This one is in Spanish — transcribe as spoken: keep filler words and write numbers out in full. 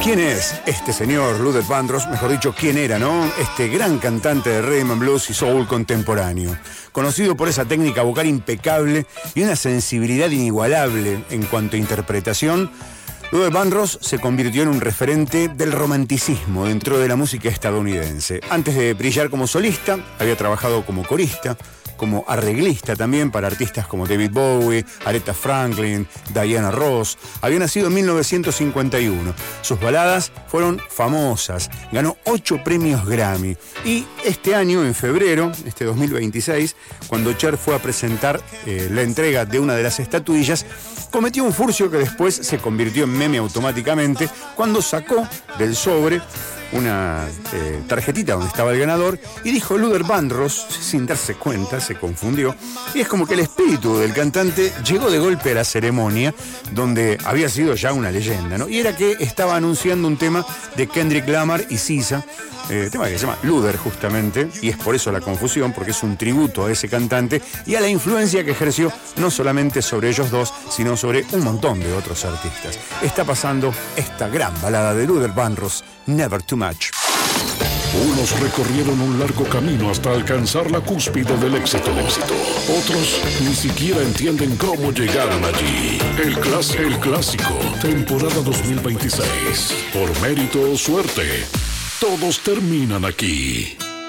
¿Quién es este señor Luther Vandross? Mejor dicho, ¿quién era, no? Este gran cantante de rhythm and blues y soul contemporáneo. Conocido por esa técnica vocal impecable y una sensibilidad inigualable en cuanto a interpretación, Luther Vandross se convirtió en un referente del romanticismo dentro de la música estadounidense. Antes de brillar como solista, había trabajado como corista, como arreglista también para artistas como David Bowie, Aretha Franklin, Diana Ross. Había nacido en mil novecientos cincuenta y uno. Sus baladas fueron famosas. Ganó ocho premios Grammy. Y este año, en febrero, este dos mil veintiséis, cuando Cher fue a presentar eh, la entrega de una de las estatuillas, cometió un furcio que después se convirtió en meme automáticamente cuando sacó del sobre una eh, tarjetita donde estaba el ganador y dijo Luther Vandross, sin darse cuenta, se confundió, y es como que el espíritu del cantante llegó de golpe a la ceremonia donde había sido ya una leyenda, ¿no? Y era que estaba anunciando un tema de Kendrick Lamar y S Z A, eh, tema que se llama Luther justamente, y es por eso la confusión, porque es un tributo a ese cantante y a la influencia que ejerció no solamente sobre ellos dos, sino sobre un montón de otros artistas. Está pasando esta gran balada de Luther Vandross, Never Too Much. Unos recorrieron un largo camino hasta alcanzar la cúspide del éxito. Otros ni siquiera entienden cómo llegaron allí. El, clas- el clásico, temporada dos mil veintiséis. Por mérito o suerte, todos terminan aquí.